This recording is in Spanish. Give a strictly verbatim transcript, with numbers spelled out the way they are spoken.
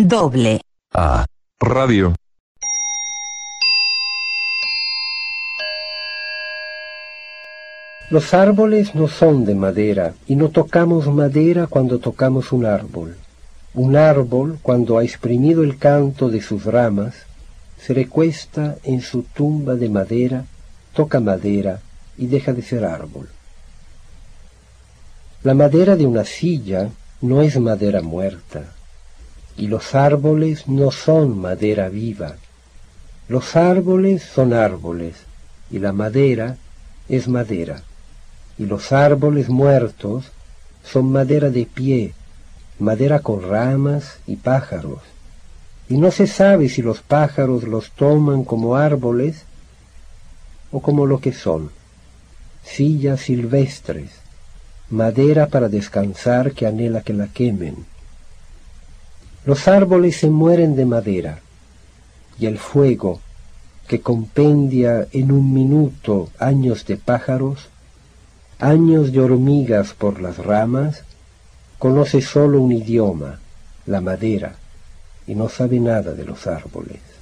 Doble A Radio. Los árboles no son de madera, y no tocamos madera cuando tocamos un árbol. Un árbol, cuando ha exprimido el canto de sus ramas, se recuesta en su tumba de madera, toca madera y deja de ser árbol. La madera de una silla no es madera muerta, y los árboles no son madera viva. Los árboles son árboles, y la madera es madera, y los árboles muertos son madera de pie, madera con ramas y pájaros, y no se sabe si los pájaros los toman como árboles o como lo que son, sillas silvestres, madera para descansar que anhela que la quemen. Los árboles se mueren de madera, y el fuego, que compendia en un minuto años de pájaros, años de hormigas por las ramas, conoce solo un idioma, la madera, y no sabe nada de los árboles.